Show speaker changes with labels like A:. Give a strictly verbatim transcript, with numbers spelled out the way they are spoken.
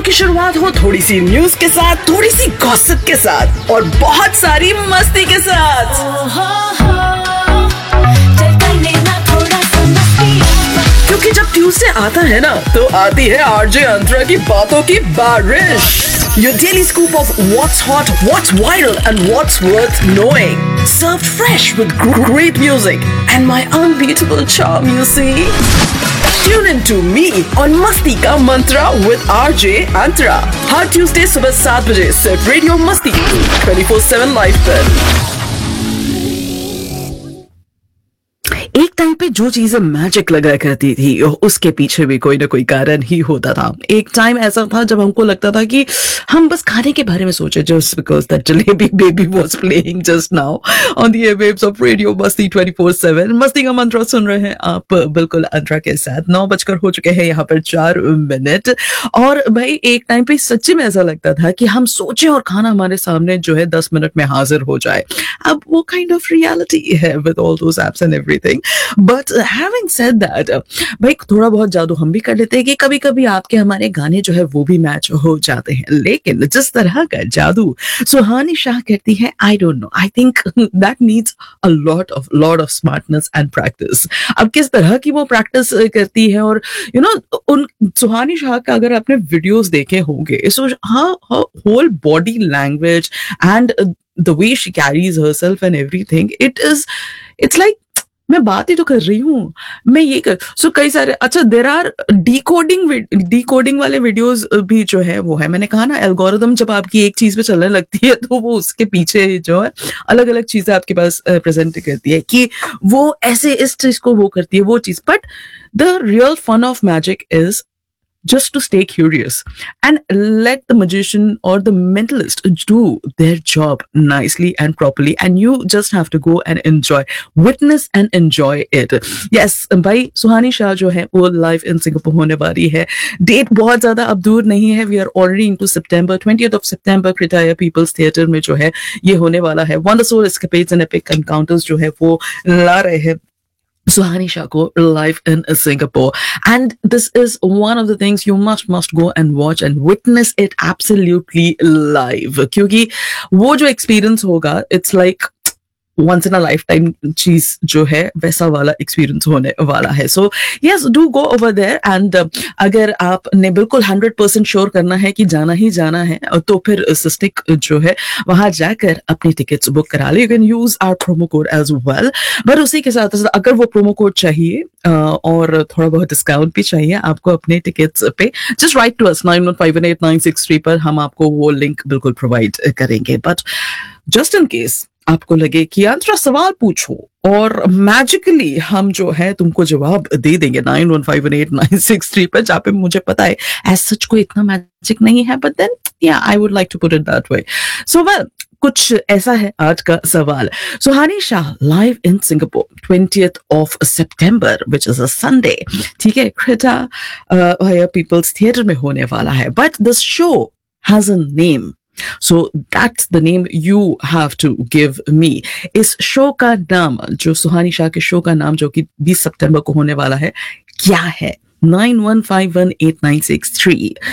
A: की शुरुआत हो थोड़ी सी न्यूज के साथ, थोड़ी सी गॉसिप के साथ और बहुत सारी मस्ती के साथ। क्योंकि जब ट्यूसडे आता है ना, तो आती है आरजे अंतरा की बातों की बारिश। Your daily scoop of what's hot, what's viral, and what's worth knowing. Served fresh with great music and my unbeatable charm, you see. Tune in to me on Masti Ka Mantra with R J Antara. Her Tuesday सुबह सात बजे सिर्फ radio मस्ती twenty four seven live पर। एक time पे जो चीजें मैजिक लगा करती थी उसके पीछे भी कोई ना कोई कारण ही होता था। एक टाइम ऐसा था जब हमको लगता था कि हम बस खाने के बारे में सोचे, just because that jalebi baby was playing just now on the airwaves of radio मस्ती ट्वेंटी फोर सेवन। मस्ती का मंत्र सुन रहे हैं आप बिल्कुल अंतरा के साथ। नौ बजकर हो चुके हैं यहाँ पर चार मिनट। और भाई एक टाइम पे सच्ची में ऐसा लगता था कि हम सोचे और खाना हमारे सामने जो है दस मिनट में हाजिर हो जाए। अब वो काइंड ऑफ रियलिटी है with all those apps and everything. But having said that, भाई थोड़ा बहुत जादू हम भी कर लेते हैं कि कभी कभी आपके हमारे गाने जो है वो भी मैच हो जाते हैं। लेकिन जिस तरह का जादू सुहानी शाह करती है, I don't know, I think that needs a lot of lot of smartness and practice. अब किस तरह की वो प्रैक्टिस करती है, और यू नो उन सुहानी शाह का अगर आपने वीडियोस देखे होंगे, सो हाँ, whole body language and the way she carries herself and everything, it is, it's like मैं बात ही तो कर रही हूँ, मैं ये कर सो so, कई सारे अच्छा देर आर डिकोडिंग डिकोडिंग वाले वीडियोस भी जो है वो है। मैंने कहा ना, एल्गोरिदम जब आपकी एक चीज पे चलने लगती है तो वो उसके पीछे जो है अलग अलग चीजें आपके पास प्रेजेंट करती है कि वो ऐसे इस चीज को वो करती है वो चीज। But the real fun of magic is just to stay curious and let the magician or the mentalist do their job nicely and properly, and you just have to go and enjoy, witness and enjoy it. Yes, भाई सुहानी शाह जो है वो live in Singapore होने वाली है। Date बहुत ज्यादा अब दूर नहीं है, we are already into September, twentieth of September Kritaya People's Theatre में जो है ये होने वाला है। Wondersoul Escapades and Epic Encounters जो है वो ला रहे हैं Suhani Shah ko live in Singapore, and this is one of the things you must must go and watch and witness it absolutely live, क्योंकि वो जो experience होगा, it's like once in a lifetime चीज जो है वैसा वाला experience होने वाला है। So yes, do go over there and अगर आपने बिल्कुल हंड्रेड परसेंट श्योर करना है कि जाना ही जाना है, तो फिर सिस्टिक जो है वहां जाकर अपनी टिकट्स बुक करा ले। You can use our promo code as well. But उसी के साथ साथ अगर वो प्रोमो कोड चाहिए और थोड़ा बहुत डिस्काउंट भी चाहिए आपको अपने टिकट्स पे, just right to us nine one five one eight nine six three पर, हम आपको वो लिंक बिल्कुल प्रोवाइड करेंगे। बट जस्ट इन केस आपको लगे कि अंतरा सवाल पूछो और मैजिकली हम जो है तुमको जवाब दे देंगे nine one five one eight nine six three पर, जहाँ पे मुझे पता है एज सच कोई इतना मैजिक नहीं है, बट देन या I would like to put it that way. So well, कुछ ऐसा है आज का सवाल। सुहानी Shah live in Singapore twentieth of September which is a Sunday, ठीक है, क्रिटाया पीपल्स थिएटर में होने वाला है। But this show has a name, so that's the name you have to give me. इस शो का नाम, जो सुहानी शाह के शो का नाम जो कि बीस सितंबर को होने वाला है, क्या है? Nine one five one eight nine six three